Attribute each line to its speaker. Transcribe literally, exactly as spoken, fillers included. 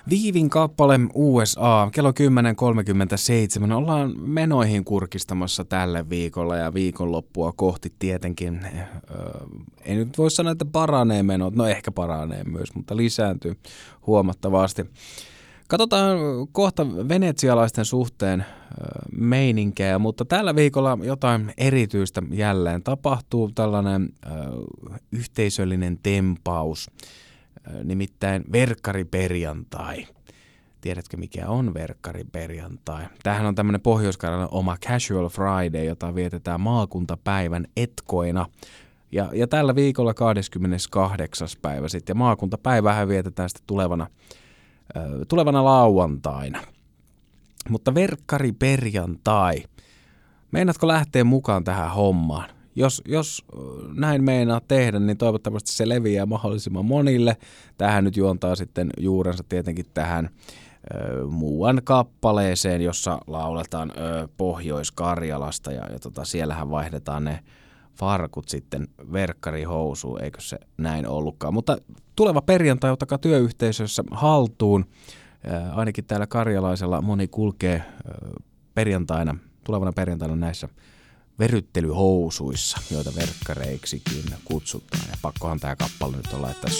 Speaker 1: Viivin kappale U S A, kello kymmenen kolmekymmentäseitsemän. Ollaan menoihin kurkistamassa tälle viikolla ja viikonloppua kohti tietenkin. Öö, ei nyt voi sanoa, että paranee menot, no ehkä paranee myös, mutta lisääntyy huomattavasti. Katsotaan kohta venetsialaisten suhteen meininkejä, mutta tällä viikolla jotain erityistä jälleen tapahtuu, tällainen ö, yhteisöllinen tempaus, ö, nimittäin verkkariperjantai. Tiedätkö mikä on verkkariperjantai? Tämähän on tämmöinen Pohjois-Karjalan oma Casual Friday, jota vietetään maakuntapäivän etkoina. Ja, ja tällä viikolla kahdeskymmeneskahdeksas päivä sitten, ja maakuntapäivähän vietetään sitten tulevana tulevana lauantaina. Mutta verkkariperjantai. Meinaatko lähteä mukaan tähän hommaan? Jos, jos näin meinaa tehdä, niin toivottavasti se leviää mahdollisimman monille. Tähän nyt juontaa sitten juurensa tietenkin tähän ö, muuan kappaleeseen, jossa lauletaan ö, Pohjois-Karjalasta ja, ja tota, siellähän vaihdetaan ne farkut sitten verkkarihousuun, eikö se näin ollutkaan. Mutta tuleva perjantai ottakaa työyhteisössä haltuun. Ää, ainakin täällä karjalaisella moni kulkee ää, perjantaina, tulevana perjantaina näissä veryttelyhousuissa, joita verkkareiksikin kutsutaan. Ja pakkohan tämä kappale nyt on laittaa